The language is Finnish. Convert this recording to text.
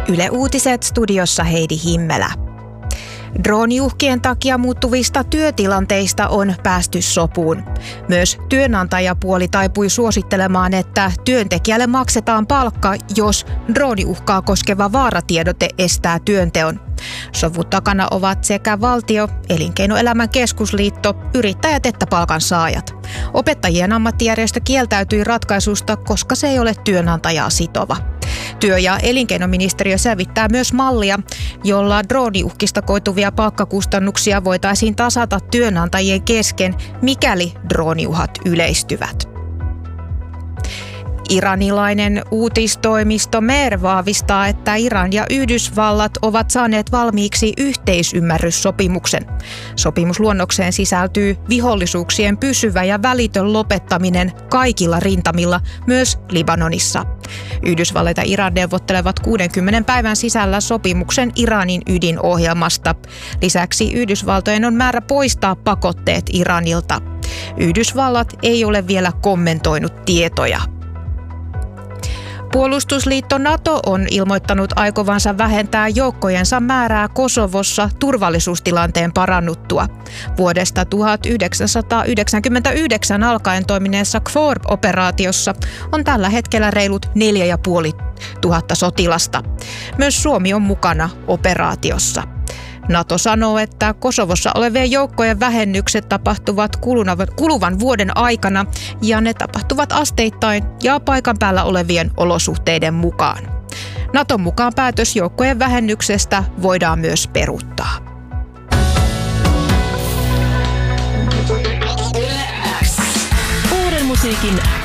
Yle Uutiset, studiossa Heidi Himmelä. Drooniuhkien takia muuttuvista työtilanteista on päästy sopuun. Myös työnantajapuoli taipui suosittelemaan, että työntekijälle maksetaan palkka, jos drooniuhkaa koskeva vaaratiedote estää työnteon. Sovun takana ovat sekä valtio, Elinkeinoelämän keskusliitto, yrittäjät että palkansaajat. Opettajien ammattijärjestö kieltäytyi ratkaisusta, koska se ei ole työnantajaa sitova. Työ- ja elinkeinoministeriö selvittää myös mallia, jolla drooniuhkista koituvia palkkakustannuksia voitaisiin tasata työnantajien kesken, mikäli drooniuhat yleistyvät. Iranilainen uutistoimisto Mer vahvistaa, että Iran ja Yhdysvallat ovat saaneet valmiiksi yhteisymmärryssopimuksen. Sopimusluonnokseen sisältyy vihollisuuksien pysyvä ja välitön lopettaminen kaikilla rintamilla, myös Libanonissa. Yhdysvallat ja Iran neuvottelevat 60 päivän sisällä sopimuksen Iranin ydinohjelmasta. Lisäksi Yhdysvaltojen on määrä poistaa pakotteet Iranilta. Yhdysvallat ei ole vielä kommentoinut tietoja. Puolustusliitto NATO on ilmoittanut aikovansa vähentää joukkojensa määrää Kosovossa turvallisuustilanteen parannuttua. Vuodesta 1999 alkaen toimineessa KFOR-operaatiossa on tällä hetkellä reilut 4500 sotilasta. Myös Suomi on mukana operaatiossa. NATO sanoo, että Kosovossa olevien joukkojen vähennykset tapahtuvat kuluvan vuoden aikana ja ne tapahtuvat asteittain ja paikan päällä olevien olosuhteiden mukaan. NATOn mukaan päätös joukkojen vähennyksestä voidaan myös peruuttaa. Uuden musiikin